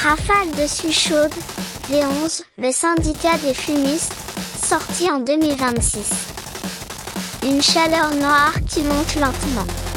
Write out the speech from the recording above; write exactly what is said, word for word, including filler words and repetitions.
Rafale dessus chaude, V onze, le syndicat des fumistes, sorti en deux mille vingt-six. Une chaleur noire qui monte lentement.